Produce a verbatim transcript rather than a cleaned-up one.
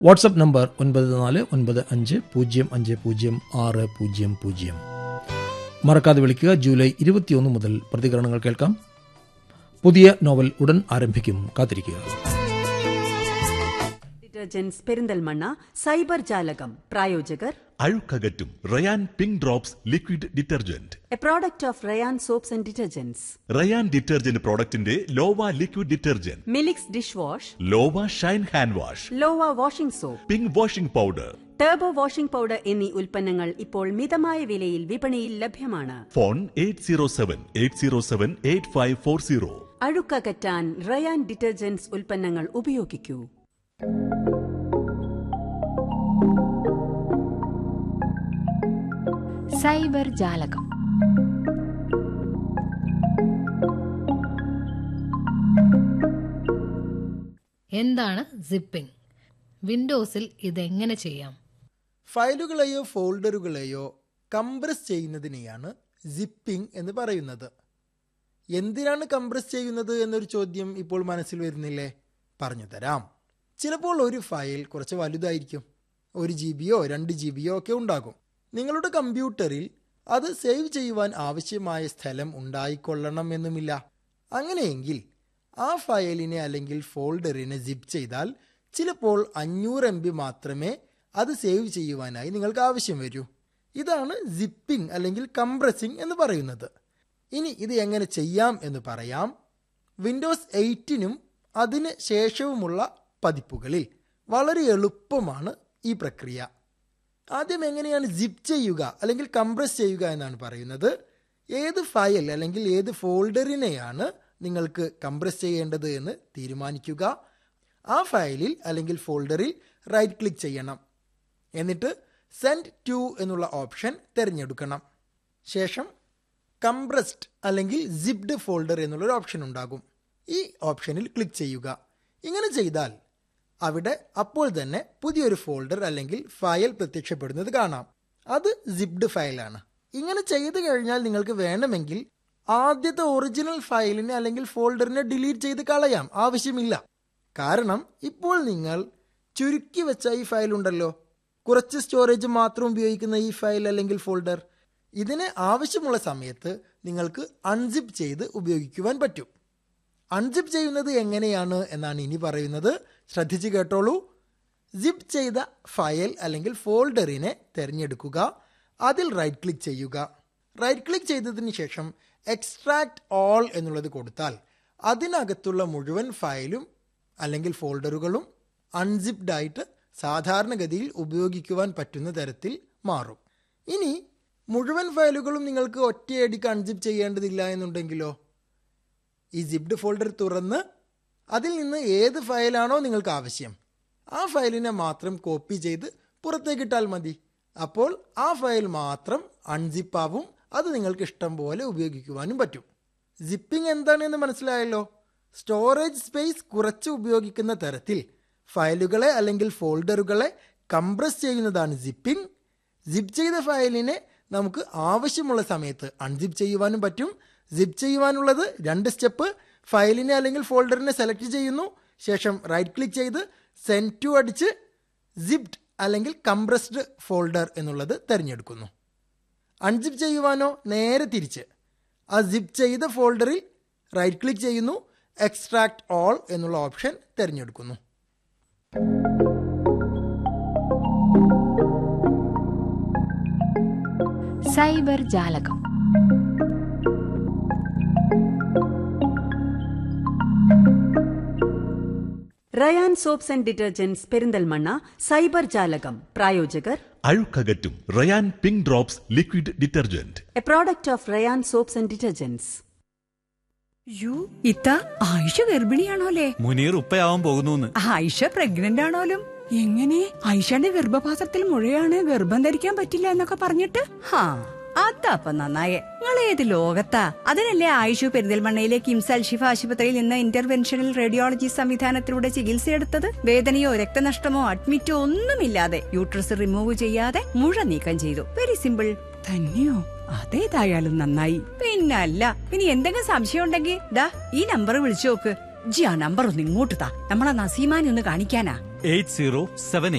WhatsApp number ഒൻപത് നാല് ഒൻപത് അഞ്ച് പൂജ്യം അഞ്ച് പൂജ്യം ആറ് പൂജ്യം പൂജ്യം. മറക്കാതെ വിളിക്കുക. ജൂലൈ ഇരുപത്തിയൊന്ന് മുതൽ പ്രതികരണങ്ങൾ കേൾക്കാം. പുതിയ നോവൽ ഉടൻ ആരംഭിക്കും. കാത്തിരിക്കുക. ഡിറ്റർജന്റ്സ് പെരിന്തൽമണ്ണ സൈബർ ജാലകം പ്രായോജകർ അഴുക്കകറ്റും Ryan pink drops liquid detergent, A product of Ryan soaps and detergents. Ryan detergent പ്രോഡക്റ്റിന്റെ ലോവ liquid detergent, Milix dish wash, ലോവ Shine hand wash, ലോവ washing soap, pink washing powder, turbo washing powder എന്നീ ഉൽപ്പന്നങ്ങൾ ഇപ്പോൾ മിതമായ വിലയിൽ വിപണിയിൽ ലഭ്യമാണ്. Phone eight zero seven eight zero seven eight five four zero. അഴുക്കകറ്റാൻ Ryan detergents ഉൽപ്പന്നങ്ങൾ ഉപയോഗിക്കൂ. Cyber ജാലകം. എന്താണ് സിപ്പിംഗ്? വിൻഡോസിൽ ഇതെങ്ങനെ ചെയ്യാം? ഫയലുകളെയോ ഫോൾഡറുകളെയോ കംപ്രസ് ചെയ്യുന്നതിനെയാണ് സിപ്പിംഗ് എന്ന് പറയുന്നത്. എന്തിനാണ് കംപ്രസ് ചെയ്യുന്നത് എന്നൊരു ചോദ്യം ഇപ്പോൾ മനസ്സിൽ വരുന്നില്ലേ? പറഞ്ഞു തരാം. ചിലപ്പോൾ ഒരു ഫയൽ കുറച്ച് വലുതായിരിക്കും. ഒരു ജി ബിയോ രണ്ട് ജി ബിയോ ഒക്കെ ഉണ്ടാകും. നിങ്ങളുടെ കമ്പ്യൂട്ടറിൽ അത് സേവ് ചെയ്യുവാൻ ആവശ്യമായ സ്ഥലം ഉണ്ടായിക്കൊള്ളണം എന്നുമില്ല. അങ്ങനെയെങ്കിൽ ആ ഫയലിനെ അല്ലെങ്കിൽ ഫോൾഡറിനെ സിപ്പ് ചെയ്താൽ ചിലപ്പോൾ അഞ്ഞൂറ് എം ബി മാത്രമേ അത് സേവ് ചെയ്യുവാനായി നിങ്ങൾക്ക് ആവശ്യം വരൂ. ഇതാണ് സിപ്പിംഗ് അല്ലെങ്കിൽ കംപ്രസിംഗ് എന്ന് പറയുന്നത്. ഇനി ഇത് എങ്ങനെ ചെയ്യാം എന്ന് പറയാം. വിൻഡോസ് എയ്റ്റിനും അതിന് ശേഷവുമുള്ള പതിപ്പുകളിൽ വളരെ എളുപ്പമാണ് ഈ പ്രക്രിയ. ആദ്യം എങ്ങനെയാണ് സിപ്പ് ചെയ്യുക അല്ലെങ്കിൽ കംപ്രസ് ചെയ്യുക എന്നാണ് പറയുന്നത്. ഏത് ഫയൽ അല്ലെങ്കിൽ ഏത് ഫോൾഡറിനെയാണ് നിങ്ങൾക്ക് കംപ്രസ് ചെയ്യേണ്ടത് എന്ന് തീരുമാനിക്കുക. ആ ഫയലിൽ അല്ലെങ്കിൽ ഫോൾഡറിൽ റൈറ്റ് ക്ലിക്ക് ചെയ്യണം. എന്നിട്ട് സെൻഡ് ടു എന്നുള്ള ഓപ്ഷൻ തിരഞ്ഞെടുക്കണം. ശേഷം കംപ്രസ്ഡ് അല്ലെങ്കിൽ സിപ്ഡ് ഫോൾഡർ എന്നുള്ളൊരു ഓപ്ഷൻ ഉണ്ടാകും. ഈ ഓപ്ഷനിൽ ക്ലിക്ക് ചെയ്യുക. ഇങ്ങനെ ചെയ്താൽ അവിടെ അപ്പോൾ തന്നെ പുതിയൊരു ഫോൾഡർ അല്ലെങ്കിൽ ഫയൽ പ്രത്യക്ഷപ്പെടുന്നത് കാണാം. അത് സിപ്ഡ് ഫയലാണ്. ഇങ്ങനെ ചെയ്തു കഴിഞ്ഞാൽ നിങ്ങൾക്ക് വേണമെങ്കിൽ ആദ്യത്തെ ഒറിജിനൽ ഫയലിനെ അല്ലെങ്കിൽ ഫോൾഡറിനെ ഡിലീറ്റ് ചെയ്ത് കളയാം. ആവശ്യമില്ല. കാരണം ഇപ്പോൾ നിങ്ങൾ ചുരുക്കി വെച്ച ഈ ഫയൽ ഉണ്ടല്ലോ, കുറച്ച് സ്റ്റോറേജ് മാത്രം ഉപയോഗിക്കുന്ന ഈ ഫയൽ അല്ലെങ്കിൽ ഫോൾഡർ, ഇതിനെ ആവശ്യമുള്ള സമയത്ത് നിങ്ങൾക്ക് അൺസിപ്പ് ചെയ്ത് ഉപയോഗിക്കുവാൻ പറ്റും. അൺസിപ്പ് ചെയ്യുന്നത് എങ്ങനെയാണ് എന്നാണ് ഇനി പറയുന്നത്. ശ്രദ്ധിച്ച് കേട്ടോളൂ. സിപ്പ് ചെയ്ത ഫയൽ അല്ലെങ്കിൽ ഫോൾഡറിനെ തിരഞ്ഞെടുക്കുക. അതിൽ റൈറ്റ് ക്ലിക്ക് ചെയ്യുക. റൈറ്റ് ക്ലിക്ക് ചെയ്തതിന് ശേഷം എക്സ്ട്രാക്ട് ഓൾ എന്നുള്ളത് കൊടുത്താൽ അതിനകത്തുള്ള മുഴുവൻ ഫയലും അല്ലെങ്കിൽ ഫോൾഡറുകളും അൺസിപ്ഡ് ആയിട്ട് സാധാരണഗതിയിൽ ഉപയോഗിക്കുവാൻ പറ്റുന്ന തരത്തിൽ മാറും. ഇനി മുഴുവൻ ഫയലുകളും നിങ്ങൾക്ക് ഒറ്റയടിക്ക് അൺസിപ്പ് ചെയ്യേണ്ടതില്ല എന്നുണ്ടെങ്കിലോ, ഈ സിപ്ഡ് ഫോൾഡർ തുറന്ന് അതിൽ നിന്ന് ഏത് ഫയലാണോ നിങ്ങൾക്ക് ആവശ്യം ആ ഫയലിനെ മാത്രം കോപ്പി ചെയ്ത് പുറത്തേക്കിട്ടാൽ മതി. അപ്പോൾ ആ ഫയൽ മാത്രം അൺസിപ്പാവും. അത് നിങ്ങൾക്ക് ഇഷ്ടം പോലെ ഉപയോഗിക്കുവാനും പറ്റും. സിപ്പിംഗ് എന്താണെന്ന് മനസ്സിലായല്ലോ. സ്റ്റോറേജ് സ്പേസ് കുറച്ച് ഉപയോഗിക്കുന്ന തരത്തിൽ ഫയലുകളെ അല്ലെങ്കിൽ ഫോൾഡറുകളെ കംപ്രസ് ചെയ്യുന്നതാണ് സിപ്പിംഗ്. സിപ്പ് ചെയ്ത ഫയലിനെ നമുക്ക് ആവശ്യമുള്ള സമയത്ത് അൺസിപ്പ് ചെയ്യുവാനും പറ്റും. സിപ്പ് ചെയ്യുവാനുള്ളത് രണ്ട് സ്റ്റെപ്പ്. ഫയലിനെ അല്ലെങ്കിൽ ഫോൾഡറിനെ സെലക്ട് ചെയ്യുന്നു. ശേഷം റൈറ്റ് ക്ലിക്ക് ചെയ്ത് സെൻഡ് ടു അടിച്ച് സിപ്ഡ് അല്ലെങ്കിൽ കംപ്രസ്ഡ് ഫോൾഡർ എന്നുള്ളത് തിരഞ്ഞെടുക്കുന്നു. അൺസിപ്പ് ചെയ്യുവാനോ നേരെ തിരിച്ച് ആ സിപ്പ് ചെയ്ത ഫോൾഡറിൽ റൈറ്റ് ക്ലിക്ക് ചെയ്യുന്നു. എക്സ്ട്രാക്ട് ഓൾ എന്നുള്ള ഓപ്ഷൻ തിരഞ്ഞെടുക്കുന്നു. സൈബർ ജാലകം. Ryan soaps and detergents Perinthalmanna cyber ജാലകം പ്രായോജകർ അഴുക്കകറ്റും Ryan pink drops liquid detergent, A product of Ryan soaps and detergents. U ഇത്ത ആയിഷ ഗർഭിണിയാണോലേ? മുനീർ ഉപ്പയാവാൻ പോകുന്നു. ആയിഷ പ്രഗ്നന്റ് ആണോലും? എങ്ങനെ? ആയിഷയുടെ ഗർഭപാത്രത്തിൽ മുഴയാണ്, ഗർഭം ധരിക്കാൻ പറ്റില്ല എന്നൊക്കെ പറഞ്ഞിട്ട്? ഹാ, അതപ്പ നന്നായേ. നിങ്ങൾ ഏത് ലോകത്താ? അതിനല്ലേ ആയിഷു പെരിന്തൽമണ്ണയിലെ കിംസ് അൽഷിഫ ആശുപത്രിയിൽ നിന്ന് ഇന്റർവെൻഷണൽ റേഡിയോളജി സംവിധാനത്തിലൂടെ ചികിത്സയെടുത്തത്. വേദനയോ രക്തനഷ്ടമോ അഡ്മിറ്റോ ഒന്നുമില്ലാതെ യൂട്രസ് റിമൂവ് ചെയ്യാതെ മുഴ നീക്കം ചെയ്തു. Very simple. തന്നെയോ? അതേതായാലും നന്നായി. പിന്നല്ല, ഇനി എന്തെങ്കിലും സംശയം ഉണ്ടെങ്കിൽ ദാ ഈ നമ്പർ വിളിച്ചു നോക്ക്. ജി ആ നമ്പർ ഒന്ന് ഇങ്ങോട്ട് താ, നമ്മളെ നസീമാനെ ഒന്ന് കാണിക്കാനാ. Eight zero seven